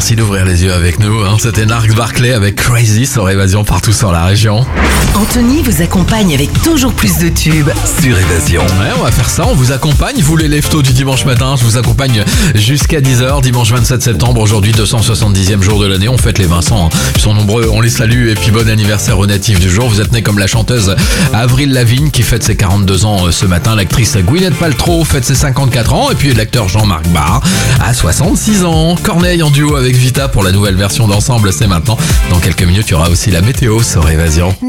Merci d'ouvrir les yeux avec nous. C'était Narc Barclay avec Crazy sur Évasion partout sur la région. Anthony vous accompagne avec toujours plus de tubes. Sur Évasion. Ouais, on va faire ça. On vous accompagne. Vous les lève-tôt du dimanche matin. Je vous accompagne jusqu'à 10h. Dimanche 27 septembre. Aujourd'hui, 270e jour de l'année. On fête les Vincent. Ils sont nombreux. On les salue. Et puis bon anniversaire au natif du jour. Vous êtes né comme la chanteuse Avril Lavigne qui fête ses 42 ans ce matin. L'actrice Gwyneth Paltrow fête ses 54 ans. Et puis l'acteur Jean-Marc Barr a 66 ans. Corneille en duo avec Vita pour la nouvelle version d'Ensemble, c'est maintenant. Dans quelques minutes, il y aura aussi la météo sur Évasion.